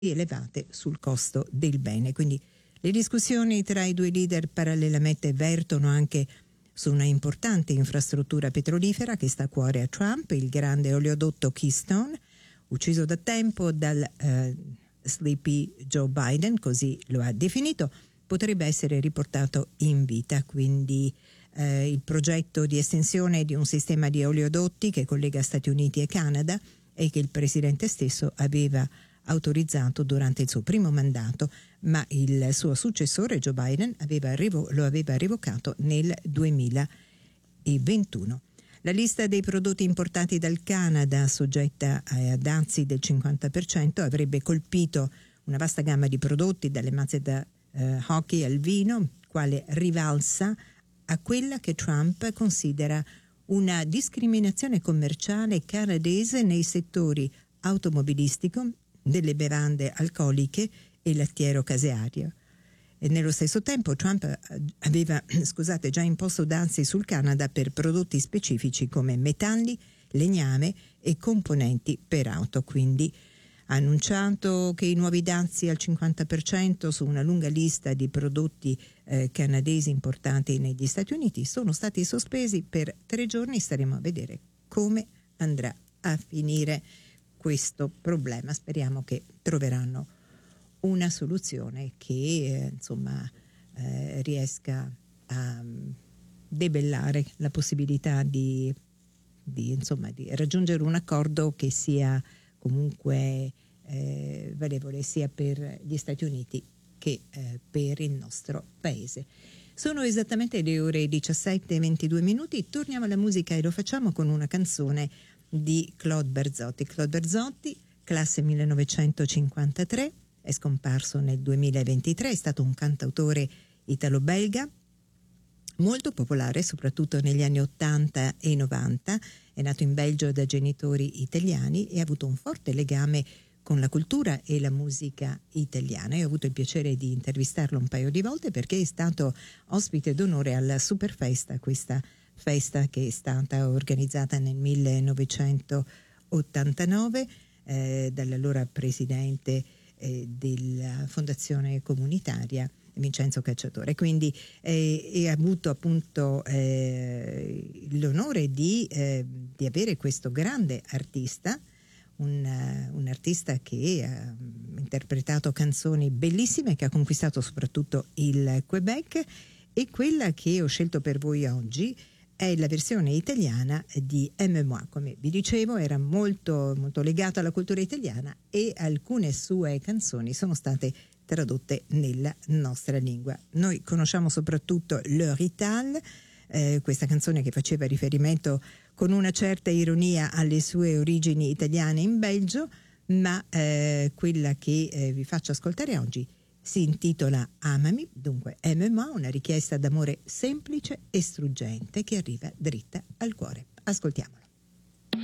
elevate sul costo del bene. Quindi le discussioni tra i due leader parallelamente vertono anche su una importante infrastruttura petrolifera che sta a cuore a Trump, il grande oleodotto Keystone, ucciso da tempo dal Sleepy Joe Biden, così lo ha definito, potrebbe essere riportato in vita. Quindi il progetto di estensione di un sistema di oleodotti che collega Stati Uniti e Canada e che il presidente stesso aveva autorizzato durante il suo primo mandato, ma il suo successore Joe Biden lo aveva revocato nel 2021. La lista dei prodotti importati dal Canada, soggetta a dazi del 50%, avrebbe colpito una vasta gamma di prodotti, dalle mazze da hockey al vino, quale rivalsa a quella che Trump considera una discriminazione commerciale canadese nei settori automobilistico, delle bevande alcoliche e lattiero caseario. E nello stesso tempo Trump aveva già imposto dazi sul Canada per prodotti specifici come metalli, legname e componenti per auto. Quindi ha annunciato che i nuovi dazi al 50% su una lunga lista di prodotti canadesi importati negli Stati Uniti sono stati sospesi per 3 giorni. Staremo a vedere come andrà a finire questo problema. Speriamo che troveranno una soluzione che riesca a debellare la possibilità di raggiungere un accordo che sia comunque valevole sia per gli Stati Uniti che per il nostro paese. Sono esattamente le ore 17:22. Torniamo alla musica e lo facciamo con una canzone di Claude Berzotti. Claude Berzotti, classe 1953, è scomparso nel 2023, è stato un cantautore italo-belga molto popolare soprattutto negli anni 80 e 90, è nato in Belgio da genitori italiani e ha avuto un forte legame con la cultura e la musica italiana. Io ho avuto il piacere di intervistarlo un paio di volte perché è stato ospite d'onore alla Superfesta, questa festa che è stata organizzata nel 1989 dall'allora presidente della Fondazione Comunitaria Vincenzo Cacciatore. Quindi ha avuto appunto l'onore di avere questo grande artista, un artista che ha interpretato canzoni bellissime, che ha conquistato soprattutto il Quebec, e quella che ho scelto per voi oggi è la versione italiana di Aime moi. Come vi dicevo, era molto, molto legato alla cultura italiana e alcune sue canzoni sono state tradotte nella nostra lingua. Noi conosciamo soprattutto Le Rital, questa canzone che faceva riferimento con una certa ironia alle sue origini italiane in Belgio, ma quella che vi faccio ascoltare oggi si intitola Amami, dunque Aime moi, una richiesta d'amore semplice e struggente che arriva dritta al cuore. Ascoltiamolo.